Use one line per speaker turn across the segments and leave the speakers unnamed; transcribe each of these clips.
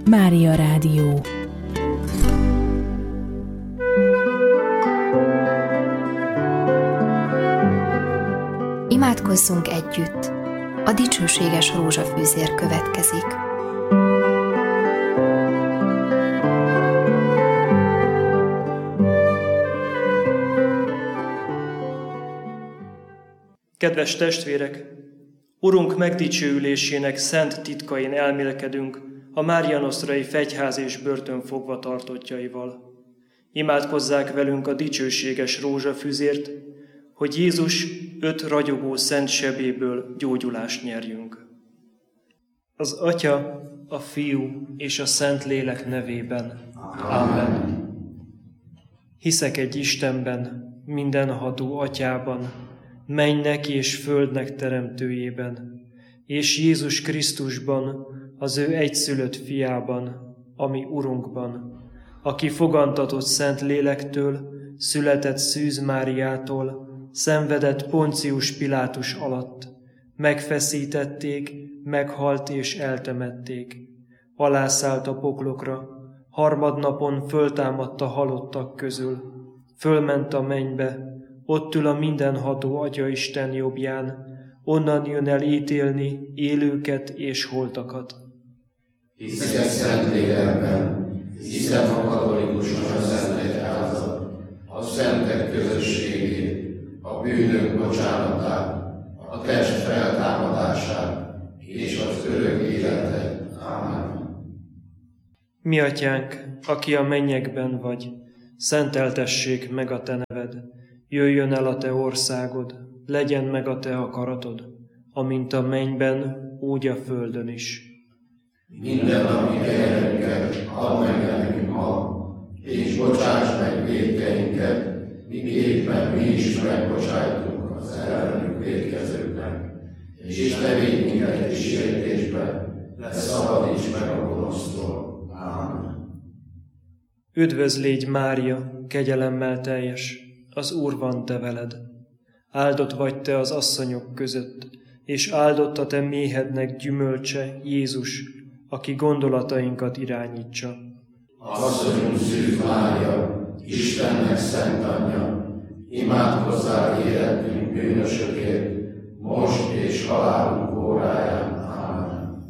Mária Rádió.
Imádkozzunk együtt! A dicsőséges rózsafűzér következik.
Kedves testvérek! Urunk megdicsőülésének szent titkain elmélkedünk a Márianosztrai fegyház és börtön fogvatartottjaival. Imádkozzák velünk a dicsőséges rózsafüzért, hogy Jézus 5 ragyogó szent sebéből gyógyulást nyerjünk. Az Atya, a Fiú és a Szentlélek nevében. Amen. Hiszek egy Istenben, mindenható Atyában, mennynek és földnek teremtőjében, és Jézus Krisztusban, az ő egyszülött fiában, ami Urunkban, aki fogantatott Szent Lélektől, született Szűz Máriától, szenvedett Poncius Pilátus alatt, megfeszítették, meghalt és eltemették, alászállt a poklokra, harmadnapon föltámadt a halottak közül, fölment a mennybe, ott ül a mindenható Atyaisten jobbján, onnan jön el ítélni élőket és holtakat.
Hiszek szent lélekben, hiszem a katolikus Szent Egyházat, a szentek közösségét, a bűnök bocsánatát, a test feltámadását és az örök életet. Amen.
Mi Atyánk, aki a mennyekben vagy, szenteltessék meg a Te neved, jöjjön el a Te országod, legyen meg a Te akaratod, amint a mennyben, úgy a földön is.
Minden napi kenyerünket add meg nekünk ma, és bocsáss meg vétkeinket, miképpen mi is megbocsájtunk az ellenünk vétkezőknek. És ne védj minket kísértésbe, de szabadíts meg a gonosztól. Amen.
Üdvözl légy Mária, kegyelemmel teljes, az Úr van te veled. Áldott vagy te az asszonyok között, és áldott a te méhednek gyümölcse, Jézus, aki gondolatainkat irányítsa.
Asszonyunk Szűz Mária, Istennek szent anyja, imádkozzál életünk bűnösökért, most és halálunk óráján. Amen.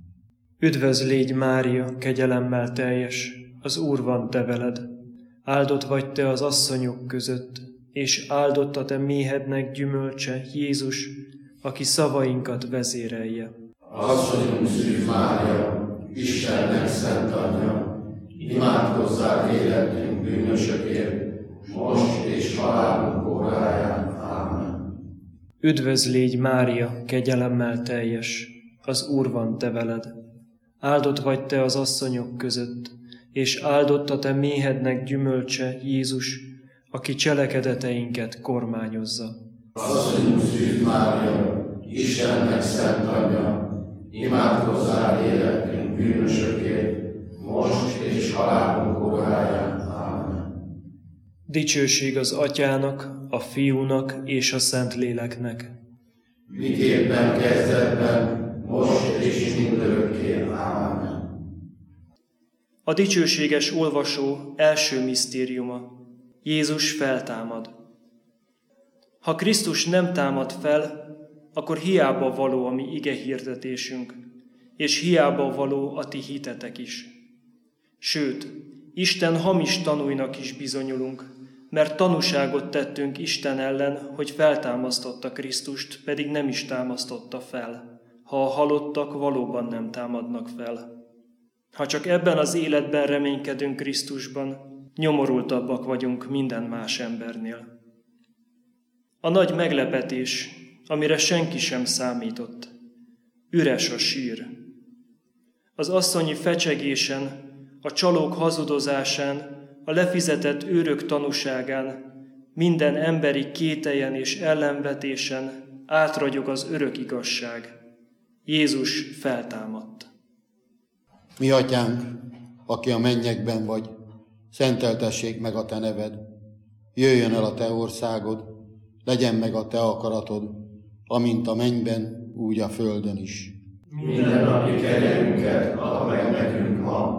Üdvözl légy Mária, kegyelemmel teljes, az Úr van te veled. Áldott vagy te az asszonyok között, és áldott a te méhednek gyümölcse, Jézus, aki szavainkat vezérelje.
Asszonyunk Szűz Mária, Istennek szent anyja, imádkozzál életünk bűnösökért, most és halálunk óráján. Amen.
Üdvözl légy Mária, kegyelemmel teljes, az Úr van te veled. Áldott vagy te az asszonyok között, és áldott a te méhednek gyümölcse, Jézus, aki cselekedeteinket kormányozza.
Asszonyunk Szűz Mária, Istennek szent anyja, imádkozzál életünk bűnösökért, most és halálunk óráján. Amen.
Dicsőség az Atyának, a Fiúnak és a Szentléleknek.
Miképpen kezdetben, most és mindörökké. Amen.
A dicsőséges olvasó első misztériuma. Jézus feltámad. Ha Krisztus nem támad fel, akkor hiába való a mi igehirdetésünk, és hiába való a ti hitetek is. Sőt, Isten hamis tanúinak is bizonyulunk, mert tanúságot tettünk Isten ellen, hogy feltámasztotta Krisztust, pedig nem is támasztotta fel, ha a halottak valóban nem támadnak fel. Ha csak ebben az életben reménykedünk Krisztusban, nyomorultabbak vagyunk minden más embernél. A nagy meglepetés, amire senki sem számított. Üres a sír. Az asszonyi fecsegésen, a csalók hazudozásán, a lefizetett őrök tanúságán, minden emberi kételyen és ellenvetésen átragyog az örök igazság. Jézus feltámadt.
Mi Atyánk, aki a mennyekben vagy, szenteltessék meg a te neved. Jöjjön el a te országod, legyen meg a te akaratod, amint a mennyben, úgy a földön is.
Minden napi kenyerünket add meg nekünk ma,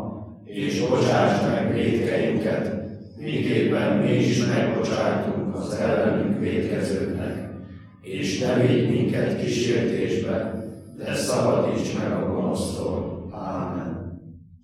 vétkeinket, miképpen mi is megbocsájtunk az ellenünk vétkezőknek. És ne védj minket kísértésbe, de szabadíts meg a gonosztól. Ámen.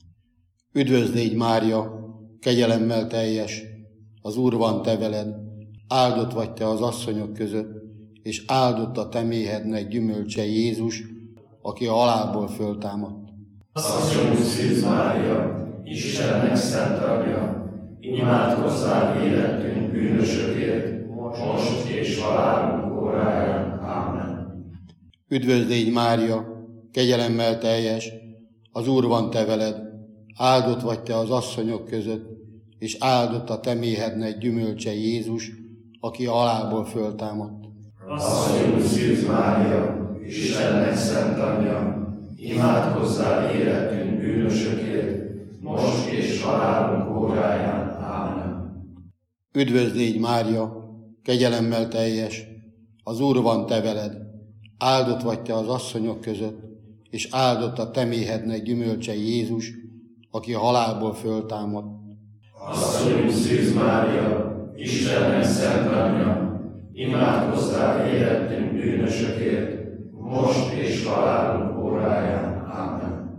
Üdvözl légy, Mária, kegyelemmel teljes, az Úr van te veled, áldott vagy te az asszonyok között, és áldott a te méhednek gyümölcse Jézus, aki a halálból föltámadt.
Asszonyunk Szűz Mária, Istennek szent Anyja, imádkozzál érettünk bűnösökért, most és halálunk óráján. Ámen.
Üdvözl légy, Mária, kegyelemmel teljes, az Úr van te veled, áldott vagy te az asszonyok között, és áldott a te méhednek gyümölcse Jézus, aki a halálból föltámadt.
Asszonyunk Szűz Mária, Istennek szent Anyja, imádkozzál érettünk bűnösökért, most és halálunk óráján. Ámen.
Üdvözl légy, Mária, kegyelemmel teljes, az Úr van te veled, áldott vagy te az asszonyok között, és áldott a te méhednek gyümölcse Jézus, aki a halálból föltámadt.
Asszonyunk Szűz Mária, Istennek szent Anyja, imádkozzál érettünk bűnösökért, most és halálunk óráján. Ámen.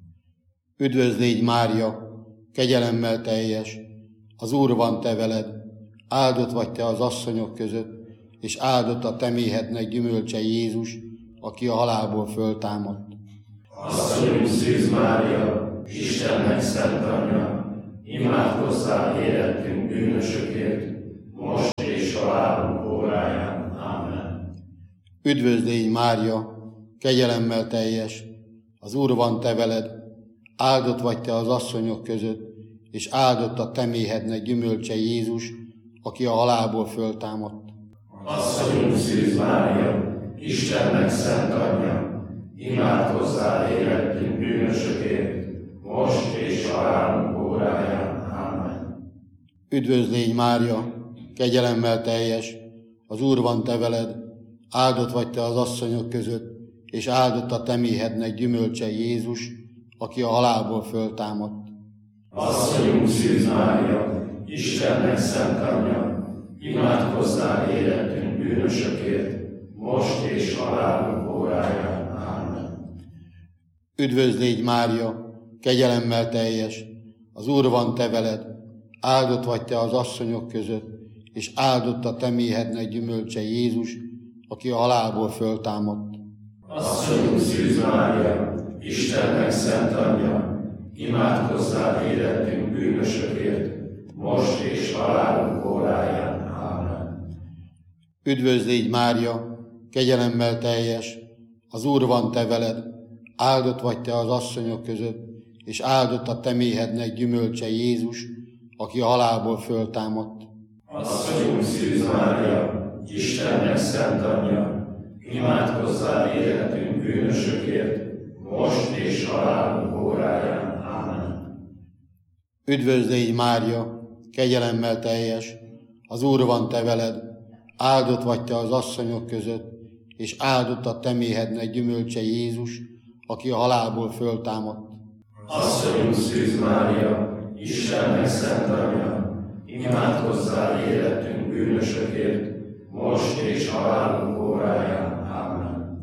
Üdvözl légy, Mária, kegyelemmel teljes, az Úr van te veled, áldott vagy te az asszonyok között, és áldott a te méhednek gyümölcse Jézus, aki a halálból föltámadt.
Asszonyunk Szűz Mária, Istennek szent Anyja, imádkozzál érettünk bűnösökért, most és halálunk óráján. Ámen.
Üdvözl légy, Mária, kegyelemmel teljes, az Úr van te veled, áldott vagy te az asszonyok között, és áldott a te méhednek gyümölcse Jézus, aki a halálból föltámadt.
Asszonyunk Szűz Mária, Istennek szent Anyja, imádkozzál érettünk bűnösökért, most és halálunk óráján. Ámen.
Üdvözl légy, Mária, kegyelemmel teljes, az Úr van te veled, áldott vagy te az asszonyok között, és áldott a te méhednek gyümölcse Jézus, aki a halálból föltámadt.
Asszonyunk Szűz Mária, Istennek szent Anyja, imádkozzál érettünk bűnösökért, most és halálunk óráján. Ámen.
Üdvözl légy, Mária, kegyelemmel teljes, az Úr van te veled, áldott vagy te az asszonyok között, és áldott a te méhednek gyümölcse Jézus, aki a halálból föltámadt.
Asszonyunk Szűz Mária, Istennek szent Anyja, imádkozzál érettünk bűnösökért, most és halálunk óráján. Ámen.
Üdvözl légy, Mária, kegyelemmel teljes, az Úr van te veled, áldott vagy te az asszonyok között, és áldott a te méhednek gyümölcse Jézus, aki a halálból föltámadt.
Asszonyunk Szűz Mária, Istennek szent Anyja, imádkozzál érettünk bűnösökért, most és halálunk óráján. Ámen.
Üdvözl légy, Mária, kegyelemmel teljes, az Úr van te veled, áldott vagy te az asszonyok között, és áldott a te méhednek gyümölcse Jézus, aki a halálból föltámadt.
Asszonyunk Szűz Mária, Istennek szent Anyja, imádkozzál érettünk bűnösökért, most és halálunk óráján. Ámen.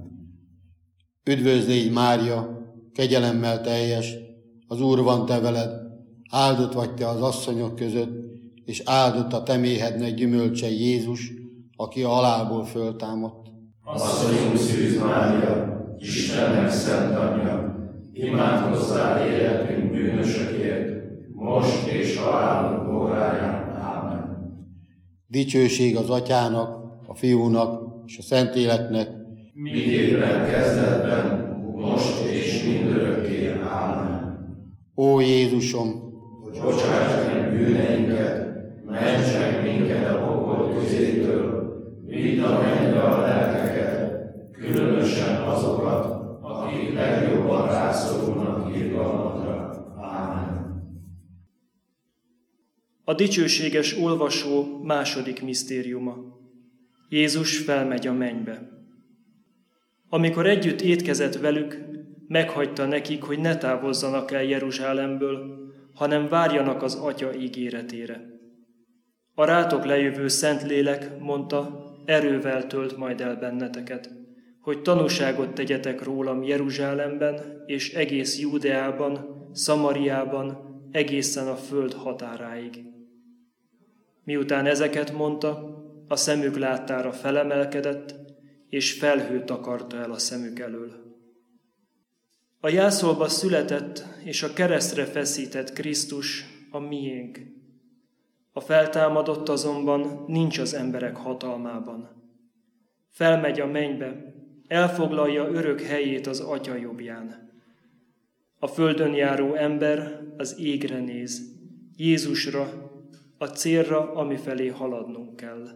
Üdvözl légy, Mária, kegyelemmel teljes, az Úr van te veled, áldott vagy te az asszonyok között, és áldott a te méhednek gyümölcse Jézus, aki a halálból föltámadt.
Asszonyunk Szűz Mária, Istennek szent Anyja, imádkozzál érettünk bűnösökért, most és halálunk óráján. Ámen.
Dicsőség az Atyának, a Fiúnak és a Szentléleknek,
miképpen kezdetben, most és mindörökké. Ámen.
Ó Jézusom,
Bocsáss meg bűneinket, ments meg minket a pokol közétől, vidd a mennybe a lelkeket, különösen azokat, akik legjobban rászorulnak irgalmadra. Ámen.
A dicsőséges olvasó második misztériuma. Jézus felmegy a mennybe. Amikor együtt étkezett velük, meghagyta nekik, hogy ne távozzanak el Jeruzsálemből, hanem várjanak az Atya ígéretére. A rátok lejövő Szentlélek, mondta, erővel tölt majd el benneteket, hogy tanúságot tegyetek rólam Jeruzsálemben és egész Júdeában, Szamariában, egészen a föld határáig. Miután ezeket mondta, a szemük láttára felemelkedett, és felhő takarta el a szemük elől. A jászolba született és a keresztre feszített Krisztus a miénk. A feltámadott azonban nincs az emberek hatalmában. Felmegy a mennybe, elfoglalja örök helyét az Atya jobbján. A földön járó ember az égre néz, Jézusra, a célra, amifelé haladnunk kell.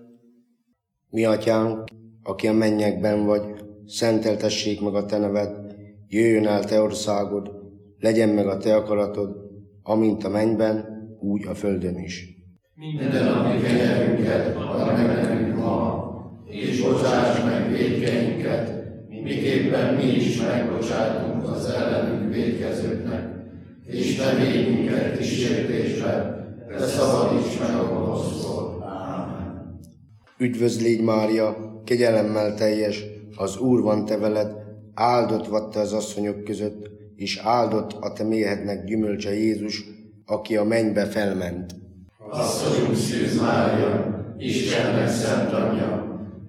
Mi Atyánk, aki a mennyekben vagy, szenteltessék meg a te neved, jöjjön el te országod, legyen meg a te akaratod, amint a mennyben, úgy a földön is.
Minden napi kenyerünket add meg nekünk ma, és bocsáss meg vétkeinket, miképpen mi is megbocsátunk az ellenünk vétkezőknek, és ne védj minket kísértésbe, de szabadíts meg a gonosztól. Ámen.
Üdvözl légy Mária, kegyelemmel teljes, az Úr van te veled, áldott vagy te az asszonyok között, és áldott a te méhednek gyümölcse Jézus, aki a mennybe felment.
Asszonyunk Szűz Mária, Istennek szent anyja,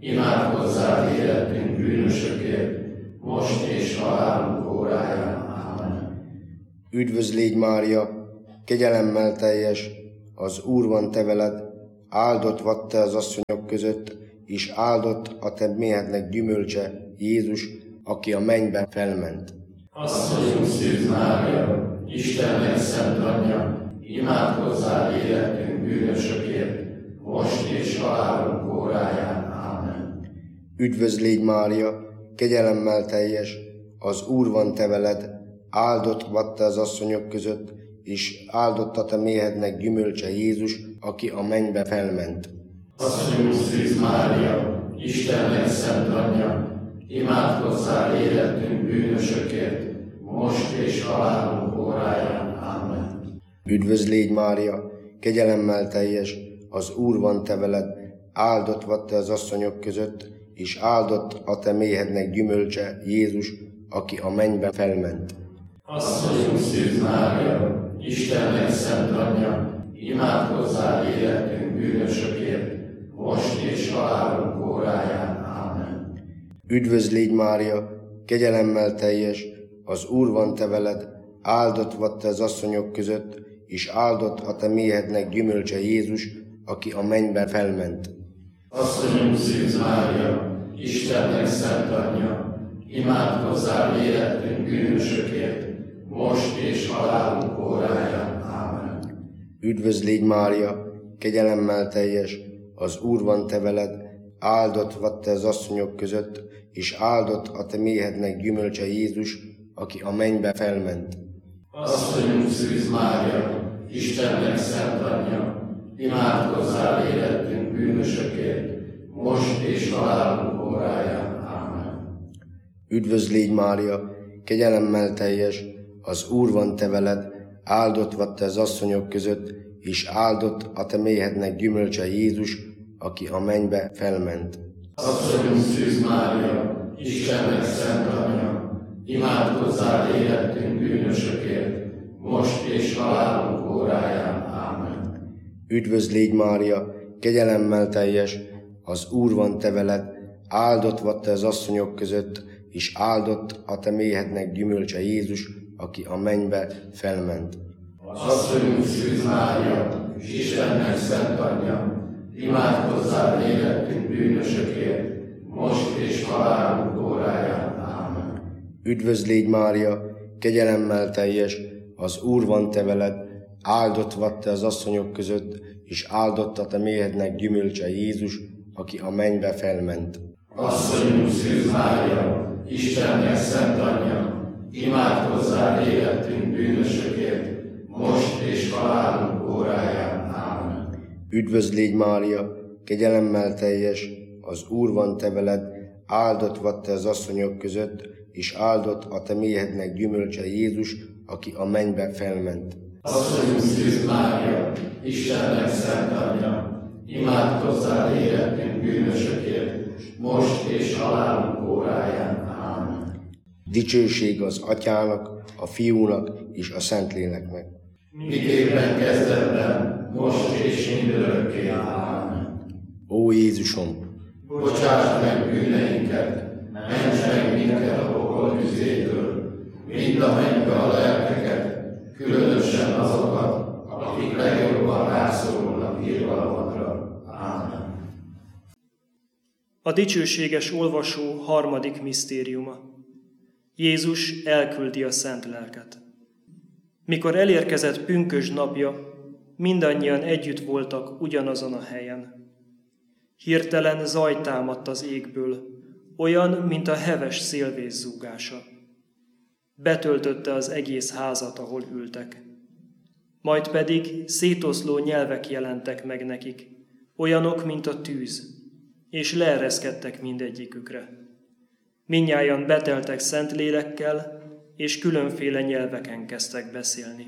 imádkozzál életünk bűnösökért, most és halálunk óráján. Ámen.
Üdvözl légy Mária, kegyelemmel teljes, az Úr van te veled, áldott vagy te az asszonyok között, és áldott a te méhednek gyümölcse Jézus, aki a mennybe felment.
Asszonyunk Szűz Mária, Istennek szent anyja, imádkozzál életünk bűnösökért, most és halálunk óráján. Ámen.
Üdvözl légy Mária, kegyelemmel teljes, az Úr van te veled, áldott vagy te az asszonyok között, és áldott a te méhednek gyümölcse Jézus, aki a mennybe felment.
Asszonyunk Szűz Mária, Istennek szent anyja, imádkozzál életünk bűnösökért, most és halálunk óráján. Ámen.
Üdvözl légy Mária, kegyelemmel teljes, az Úr van te veled, áldott vagy te az asszonyok között, és áldott a te méhednek gyümölcse Jézus, aki a mennybe felment.
Asszonyunk Szűz Mária, Istennek szent anyja, imádkozzál életünk bűnösökért, most és halálunk óráján. Ámen.
Üdvözl légy Mária, kegyelemmel teljes, az Úr van te veled, áldott vagy te az asszonyok között, és áldott a te méhednek gyümölcse Jézus, aki a mennybe felment.
Asszonyunk Szűz Mária, Istennek szent anyja, imádkozzál életünk bűnösökért, most és halálunk óráján. Ámen.
Üdvözl légy Mária, kegyelemmel teljes, az Úr van te veled, áldott vagy te az asszonyok között, és áldott a te méhednek gyümölcse Jézus, aki a mennybe felment.
Asszonyunk Szűz Mária, Istennek szent anyja, imádkozzál életünk bűnösökért, most és halálunk óráján. Ámen.
Üdvözl légy Mária, kegyelemmel teljes, az Úr van te veled, áldott vagy te az asszonyok között, és áldott a te méhednek gyümölcse Jézus, aki a mennybe felment.
Asszonyunk Szűz Mária, Istennek szent anyja, imádkozzál életünk bűnösökért, most és halálunk óráján. Ámen.
Üdvözl légy Mária, kegyelemmel teljes, az Úr van te veled, áldott vagy te az asszonyok között, és áldott a te méhednek gyümölcse Jézus, aki a mennybe felment.
Asszonyunk Szűz Mária, Istennek szent anyja, imádkozzál életünk bűnösökért, most és halálunk óráján. Ámen.
Üdvözl légy Mária, kegyelemmel teljes, az Úr van te veled, áldott vagy te az asszonyok között, és áldott a te méhednek gyümölcse Jézus, aki a mennybe felment.
Asszonyunk Szűz Mária, Istennek szent anyja, imádkozzál életünk bűnösökért, most és halálunk óráján. Ámen.
Üdvözl légy Mária, kegyelemmel teljes, az Úr van te veled, áldott vagy te az asszonyok között, és áldott a te méhednek gyümölcse Jézus, aki a mennybe felment.
Asszonyunk Szűz Mária, Istennek szent anyja, imádkozzál érettünk bűnösökért, most és halálunk óráján. Ámen.
Dicsőség az Atyának, a Fiúnak és a Szentléleknek.
Miképpen kezdetben, most és mindörökké. Ámen.
Ó Jézusom,
Bocsásd meg bűneinket, ments meg minket a pokol tüzétől, vidd a mennybe a lelkeket, különösen azokat, akik legjobban rászorulnak irgalmadra. Ámen.
A dicsőséges olvasó harmadik misztériuma. Jézus elküldi a Szent Lelket. Mikor elérkezett pünkösd napja, mindannyian együtt voltak ugyanazon a helyen. Hirtelen zaj támadt az égből, olyan, mint a heves szélvész zúgása. Betöltötte az egész házat, ahol ültek. Majd pedig szétoszló nyelvek jelentek meg nekik, olyanok, mint a tűz, és leereszkedtek mindegyikükre. Mindnyájan beteltek Szentlélekkel, és különféle nyelveken kezdtek beszélni.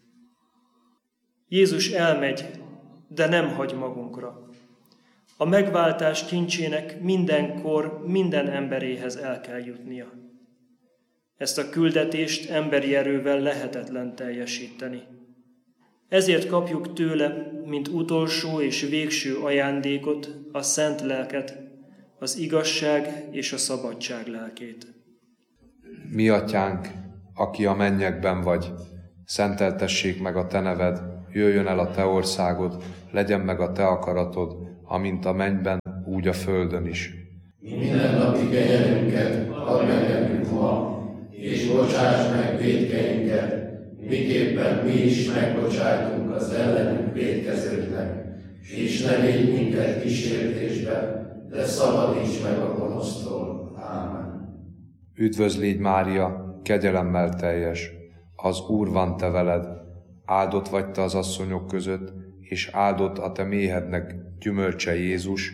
Jézus elmegy, de nem hagy magunkra. A megváltás kincsének mindenkor, minden emberéhez el kell jutnia. Ezt a küldetést emberi erővel lehetetlen teljesíteni. Ezért kapjuk tőle, mint utolsó és végső ajándékot, a Szent Lelket, az igazság és a szabadság lelkét.
Mi atyánk, aki a mennyekben vagy, szenteltessék meg a te neved, jöjjön el a te országod, legyen meg a te akaratod, amint a mennyben, úgy a földön is.
Minden napi kenyerünket add meg nekünk ma, és bocsáss meg vétkeinket, miképpen mi is megbocsájtunk az ellenünk vétkezőknek, és ne védj minket kísértésbe, de szabadíts meg a gonosztól. Ámen.
Üdvözl légy Mária, kegyelemmel teljes, az Úr van te veled, áldott vagy te az asszonyok között, és áldott a te méhednek gyümölcse Jézus,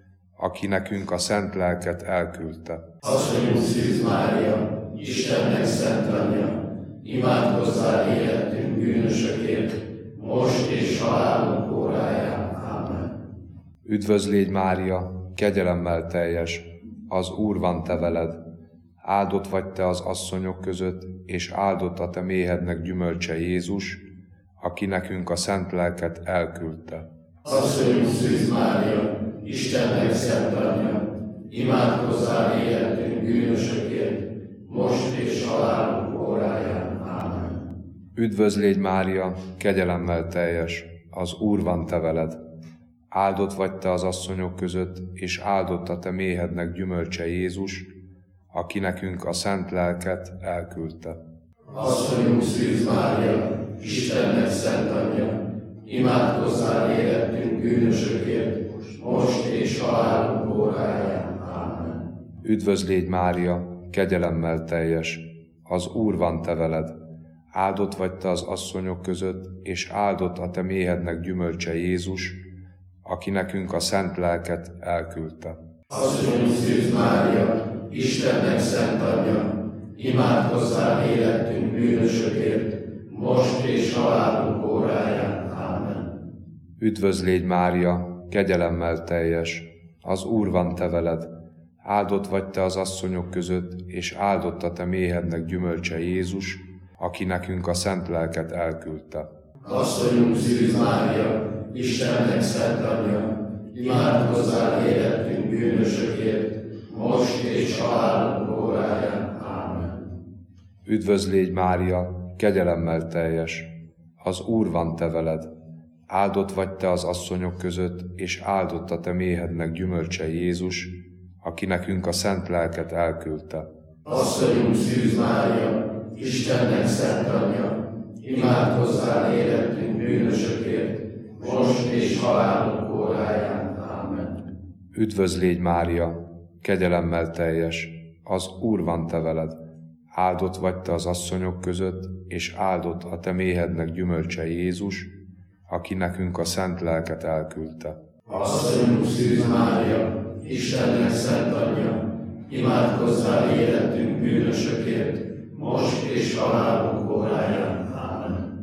aki nekünk a Szent Lelket elküldte.
Asszonyunk Szűz Mária, Istennek szent anyja, imádkozzál életünk bűnösökért, most és halálunk óráján. Ámen.
Üdvözl légy Mária, kegyelemmel teljes, az Úr van te veled, áldott vagy te az asszonyok között, és áldott a te méhednek gyümölcse Jézus, aki nekünk a Szent Lelket elküldte.
Asszonyunk Szűz Mária, Istennek szent anyja, imádkozzál életünk bűnösökért, most és halálunk óráján. Ámen.
Üdvözl légy Mária, kegyelemmel teljes, az Úr van te veled, áldott vagy te az asszonyok között, és áldott a te méhednek gyümölcse Jézus, aki nekünk a Szent Lelket elküldte.
Asszonyunk Szűz Mária, Istennek szent anyja, imádkozzál életünk bűnösökért, most és halálunk óráján. Ámen.
Üdvözl légy Mária, kegyelemmel teljes, az Úr van te veled, áldott vagy te az asszonyok között, és áldott a te méhednek gyümölcse Jézus, aki nekünk a Szent Lelket elküldte.
Asszonyunk Szűz Mária, Istennek szent anyja, imádkozzál életünk bűnösökért, most és halálunk óráján. Ámen.
Üdvözl légy Mária, kegyelemmel teljes, az Úr van te veled, áldott vagy te az asszonyok között, és áldott a te méhednek gyümölcse Jézus, aki nekünk a Szent Lelket elküldte.
Asszonyunk Szűz Mária, Istennek szent anyja, imádkozzál életünk bűnösökért, most és halálunk óráján. Ámen.
Üdvözl légy Mária, kegyelemmel teljes, az Úr van te veled, áldott vagy te az asszonyok között, és áldott a te méhednek gyümölcse Jézus, aki nekünk a Szent Lelket elküldte.
Asszonyunk Szűz Mária, Istennek szent anyja, imádkozzál életünk bűnösökért, most és halálunk óráján. Ámen.
Üdvözl légy Mária, kegyelemmel teljes, az Úr van te veled, áldott vagy te az asszonyok között, és áldott a te méhednek gyümölcse Jézus, aki nekünk a Szent Lelket elküldte.
Asszonyunk Szűz Mária, Istennek szent anyja, imádkozzál életünk bűnösökért, most és halálunk óráján. Ámen.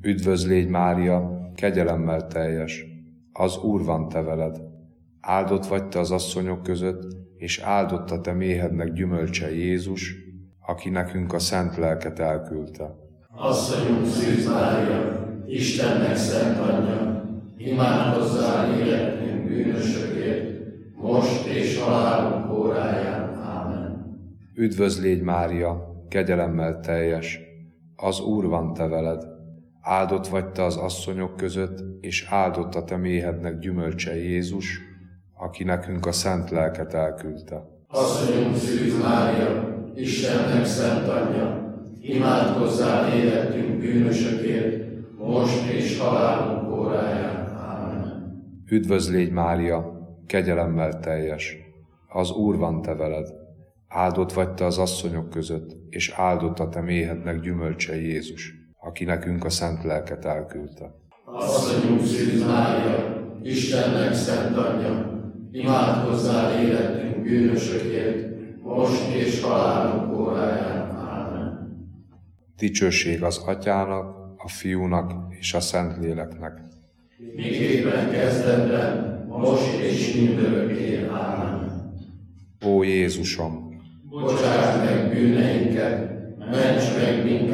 Üdvözl légy Mária, kegyelemmel teljes, az Úr van te veled. Áldott vagy te az asszonyok között, és áldott a te méhednek gyümölcse Jézus, aki nekünk a szent lelket elküldte.
Asszonyunk Szűz Mária, Istennek szent anyja, imádkozzál életünk bűnösökért, most és halálunk óráján. Ámen.
Üdvözl légy Mária, kegyelemmel teljes, az Úr van te veled. Áldott vagy te az asszonyok között, és áldott a te méhednek gyümölcse Jézus, aki nekünk a szent lelket elküldte.
Asszonyunk Szűz Mária, Istennek szent anyja, imádkozzál életünk bűnösökért, most és halálunk óráján. Ámen.
Üdvözl légy Mária, kegyelemmel teljes, az Úr van te veled. Áldott vagy te az asszonyok között, és áldott a te méhednek gyümölcse Jézus, aki nekünk a szent lelket elküldte.
Asszonyunk Szűz Mária, Istennek szent anyja, imádkozzál életünk bűnösökért, most és halálunk óráján. Ámen.
Dicsőség az Atyának, a Fiúnak és a Szentléleknek.
Miképpen kezdetben, most és mindörökké. Ámen.
Ó Jézusom!
Bocsáss meg bűneinket, ments meg minket